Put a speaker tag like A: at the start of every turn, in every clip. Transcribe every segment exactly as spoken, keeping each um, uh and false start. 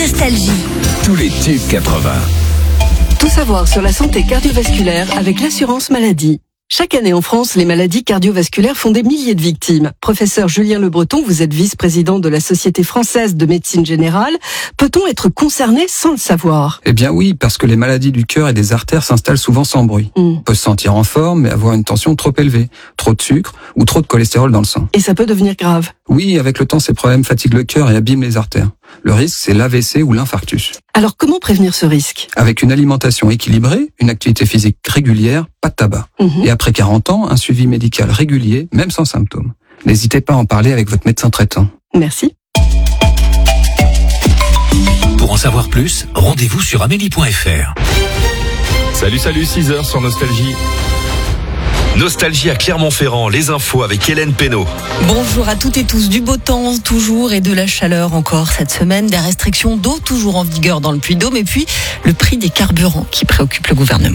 A: Nostalgie.
B: Tous les tubes quatre-vingts.
C: Tout savoir sur la santé cardiovasculaire avec l'assurance maladie. Chaque année en France, les maladies cardiovasculaires font des milliers de victimes. Professeur Julien Le Breton, vous êtes vice-président de la Société française de médecine générale. Peut-on être concerné sans le savoir ?
D: Eh bien oui, parce que les maladies du cœur et des artères s'installent souvent sans bruit. Mm. On peut se sentir en forme, mais avoir une tension trop élevée, trop de sucre ou trop de cholestérol dans le sang.
C: Et ça peut devenir grave ?
D: Oui, avec le temps, ces problèmes fatiguent le cœur et abîment les artères. Le risque, c'est l'A V C ou l'infarctus.
C: Alors comment prévenir ce risque ?
D: Avec une alimentation équilibrée, une activité physique régulière, pas de tabac. Mmh. Et après quarante ans, un suivi médical régulier, même sans symptômes. N'hésitez pas à en parler avec votre médecin traitant.
C: Merci.
B: Pour en savoir plus, rendez-vous sur amélie point f r.
E: Salut, salut, six heures sur Nostalgie. Nostalgie à Clermont-Ferrand, les infos avec Hélène Pénaud.
F: Bonjour à toutes et tous, du beau temps toujours et de la chaleur encore cette semaine, des restrictions d'eau toujours en vigueur dans le Puy-de-Dôme et puis le prix des carburants qui préoccupe le gouvernement.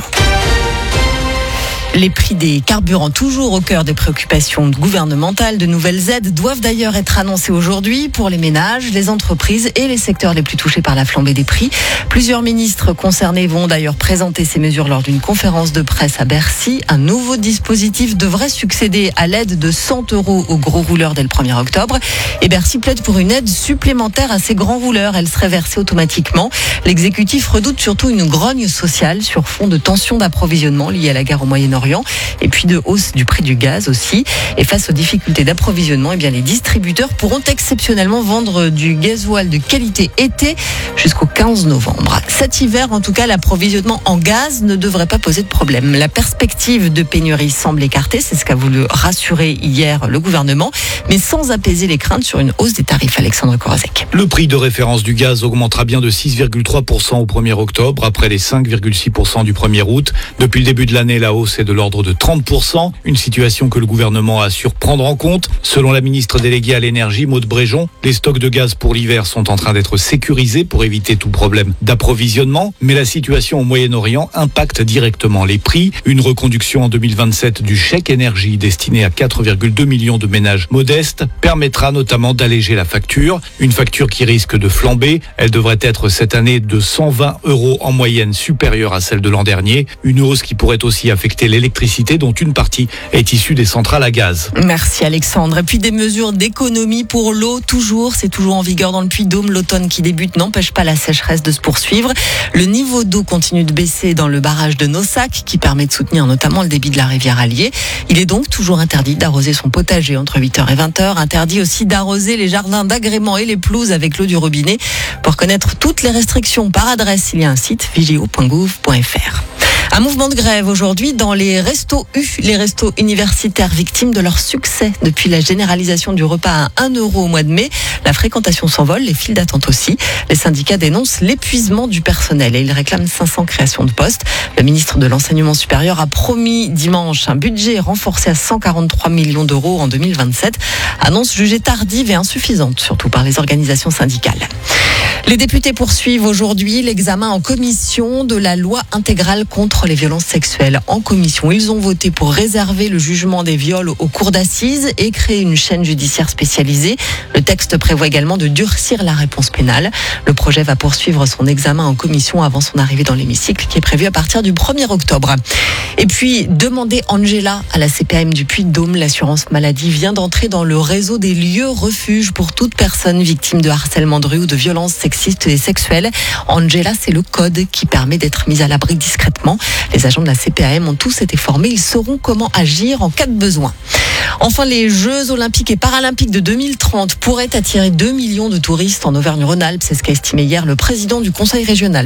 F: Les prix des carburants toujours au cœur des préoccupations gouvernementales. De nouvelles aides doivent d'ailleurs être annoncées aujourd'hui pour les ménages, les entreprises et les secteurs les plus touchés par la flambée des prix. Plusieurs ministres concernés vont d'ailleurs présenter ces mesures lors d'une conférence de presse à Bercy. Un nouveau dispositif devrait succéder à l'aide de cent euros aux gros rouleurs dès le premier octobre. Et Bercy plaide pour une aide supplémentaire à ces grands rouleurs. Elle serait versée automatiquement. L'exécutif redoute surtout une grogne sociale sur fond de tensions d'approvisionnement liées à la guerre au Moyen-Orient. Et puis de hausse du prix du gaz aussi. Et face aux difficultés d'approvisionnement, eh bien les distributeurs pourront exceptionnellement vendre du gasoil de qualité été jusqu'au quinze novembre. Cet hiver, en tout cas, l'approvisionnement en gaz ne devrait pas poser de problème. La perspective de pénurie semble écartée, c'est ce qu'a voulu rassurer hier le gouvernement, mais sans apaiser les craintes sur une hausse des tarifs. Alexandre Korozek.
G: Le prix de référence du gaz augmentera bien de six virgule trois pour cent au premier octobre, après les cinq virgule six pour cent du premier août. Depuis le début de l'année, la hausse est de l'ordre de trente pour cent, une situation que le gouvernement assure prendre en compte. Selon la ministre déléguée à l'énergie, Maud Bréjon, les stocks de gaz pour l'hiver sont en train d'être sécurisés pour éviter tout problème d'approvisionnement, mais la situation au Moyen-Orient impacte directement les prix. Une reconduction en deux mille vingt-sept du chèque énergie destiné à quatre virgule deux millions de ménages modestes permettra notamment d'alléger la facture, une facture qui risque de flamber. Elle devrait être cette année de cent vingt euros en moyenne supérieure à celle de l'an dernier, une hausse qui pourrait aussi affecter l'électricité dont une partie est issue des centrales à gaz.
F: Merci Alexandre. Et puis des mesures d'économie pour l'eau, toujours, c'est toujours en vigueur dans le Puy-de-Dôme. L'automne qui débute n'empêche pas la sécheresse de se poursuivre. Le niveau d'eau continue de baisser dans le barrage de Nossac qui permet de soutenir notamment le débit de la rivière Allier. Il est donc toujours interdit d'arroser son potager entre huit heures et vingt heures. Interdit aussi d'arroser les jardins d'agrément et les pelouses avec l'eau du robinet. Pour connaître toutes les restrictions par adresse, il y a un site vigio point gouv point f r. Un mouvement de grève aujourd'hui dans les restos U, les restos universitaires victimes de leur succès depuis la généralisation du repas à un euro au mois de mai. La fréquentation s'envole, les files d'attente aussi. Les syndicats dénoncent l'épuisement du personnel et ils réclament cinq cents créations de postes. Le ministre de l'Enseignement supérieur a promis dimanche un budget renforcé à cent quarante-trois millions d'euros en deux mille vingt-sept. Annonce jugée tardive et insuffisante, surtout par les organisations syndicales. Les députés poursuivent aujourd'hui l'examen en commission de la loi intégrale contre les violences sexuelles. En commission, ils ont voté pour réserver le jugement des viols aux cours d'assises et créer une chaîne judiciaire spécialisée. Le texte prévoit également de durcir la réponse pénale. Le projet va poursuivre son examen en commission avant son arrivée dans l'hémicycle qui est prévu à partir du premier octobre. Et puis, demander Angela à la C P A M du Puy-de-Dôme. L'assurance maladie vient d'entrer dans le réseau des lieux refuges pour toute personne victime de harcèlement de rue ou de violences sexuelles et sexuelle. Angela, c'est le code qui permet d'être mis à l'abri discrètement. Les agents de la C P A M ont tous été formés. Ils sauront comment agir en cas de besoin. Enfin, les Jeux Olympiques et Paralympiques de deux mille trente pourraient attirer deux millions de touristes en Auvergne-Rhône-Alpes. C'est ce qu'a estimé hier le président du Conseil régional.